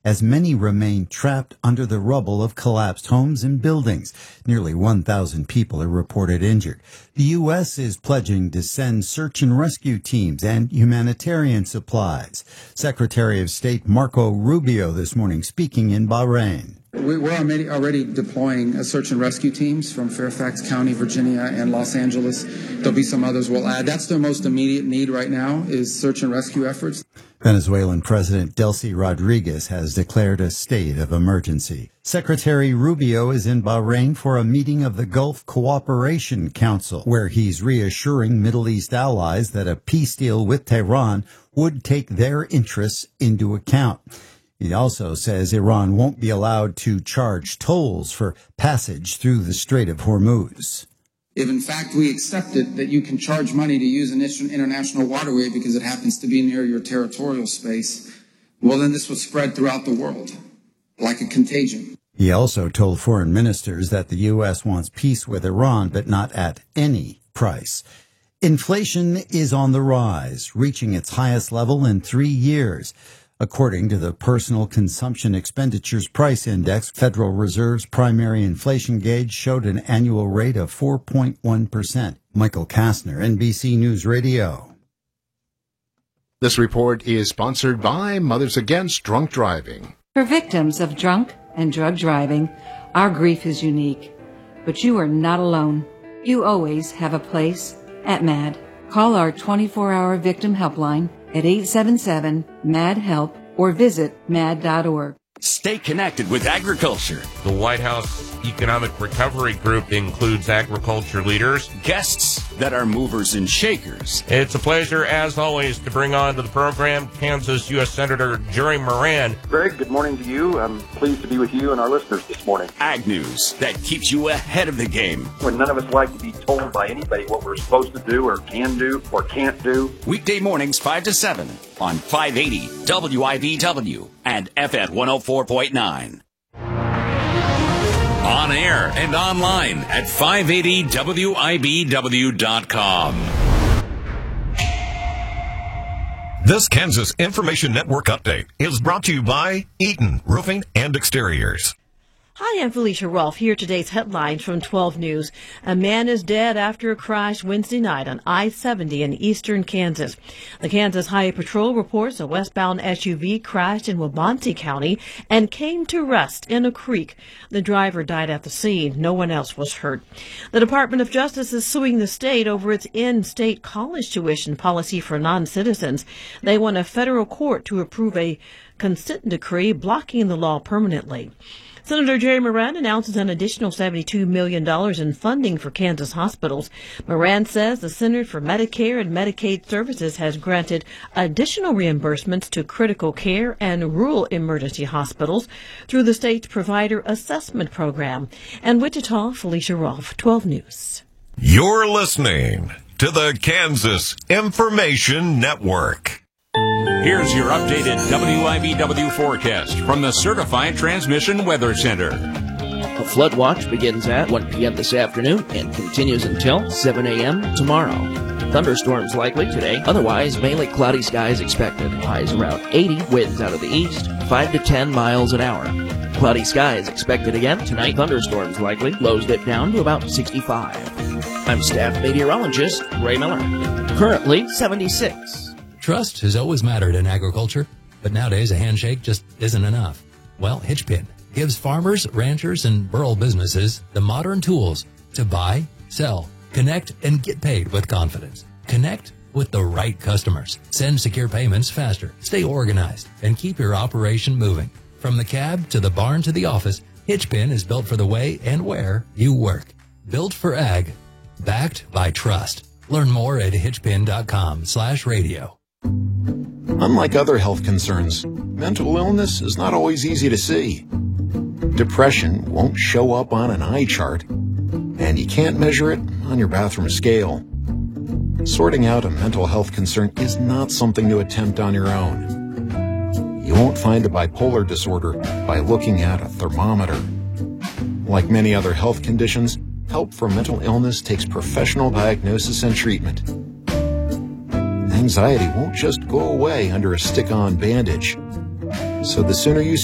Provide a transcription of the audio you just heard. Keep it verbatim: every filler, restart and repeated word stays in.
as many remain trapped under the rubble of collapsed homes and buildings. Nearly one thousand people are reported injured. The U S is pledging to send search and rescue teams and humanitarian supplies. Secretary of State Marco Rubio this morning speaking in Bahrain. We're already deploying search and rescue teams from Fairfax County, Virginia, and Los Angeles. There'll be some others we'll add. That's their most immediate need right now is search and rescue efforts. Venezuelan President Delcy Rodriguez has declared a state of emergency. Secretary Rubio is in Bahrain for a meeting of the Gulf Cooperation Council, where he's reassuring Middle East allies that a peace deal with Tehran would take their interests into account. He also says Iran won't be allowed to charge tolls for passage through the Strait of Hormuz. If, in fact, we accepted that you can charge money to use an international waterway because it happens to be near your territorial space, well, then this would spread throughout the world like a contagion. He also told foreign ministers that the U S wants peace with Iran, but not at any price. Inflation is on the rise, reaching its highest level in three years. According to the Personal Consumption Expenditures Price Index, Federal Reserve's primary inflation gauge showed an annual rate of four point one percent. Michael Kastner, N B C News Radio. This report is sponsored by Mothers Against Drunk Driving. For victims of drunk and drug driving, our grief is unique. But you are not alone. You always have a place at MAD. Call our twenty-four hour victim helpline at eight seven seven, M A D, HELP or visit mad dot org. Stay connected with agriculture. The White House Economic Recovery Group includes agriculture leaders, guests that are movers and shakers. It's a pleasure, as always, to bring on to the program Kansas U S Senator Jerry Moran. Greg, good morning to you. I'm pleased to be with you and our listeners this morning. Ag news that keeps you ahead of the game. When none of us like to be told by anybody what we're supposed to do or can do or can't do. Weekday mornings five to seven on five eighty W I B W and F M one oh four point nine. On air and online at five eighty W I B W dot com. This Kansas Information Network update is brought to you by Eaton Roofing and Exteriors. Hi, I'm Felicia Rolfe. Here are today's headlines from twelve News. A man is dead after a crash Wednesday night on I seventy in eastern Kansas. The Kansas Highway Patrol reports a westbound S U V crashed in Waubonsee County and came to rest in a creek. The driver died at the scene. No one else was hurt. The Department of Justice is suing the state over its in-state college tuition policy for non-citizens. They want a federal court to approve a consent decree blocking the law permanently. Senator Jerry Moran announces an additional seventy-two million dollars in funding for Kansas hospitals. Moran says the Center for Medicare and Medicaid Services has granted additional reimbursements to critical care and rural emergency hospitals through the state's Provider Assessment Program. And Wichita, Felicia Rolfe, twelve News. You're listening to the Kansas Information Network. Here's your updated W I B W forecast from the Certified Transmission Weather Center. A flood watch begins at one p.m. this afternoon and continues until seven a.m. tomorrow. Thunderstorms likely today, otherwise mainly cloudy skies expected. Highs around eighty, winds out of the east, five to ten miles an hour. Cloudy skies expected again tonight, thunderstorms likely, lows dip down to about sixty-five. I'm staff meteorologist Ray Miller. Currently seventy-six. Trust has always mattered in agriculture, but nowadays a handshake just isn't enough. Well, Hitchpin gives farmers, ranchers, and rural businesses the modern tools to buy, sell, connect, and get paid with confidence. Connect with the right customers. Send secure payments faster. Stay organized and keep your operation moving. From the cab to the barn to the office, Hitchpin is built for the way and where you work. Built for ag, backed by trust. Learn more at hitchpin.com slash radio. Unlike other health concerns, mental illness is not always easy to see. Depression won't show up on an eye chart, and you can't measure it on your bathroom scale. Sorting out a mental health concern is not something to attempt on your own. You won't find a bipolar disorder by looking at a thermometer. Like many other health conditions, help for mental illness takes professional diagnosis and treatment. Anxiety won't just go away under a stick-on bandage. So the sooner you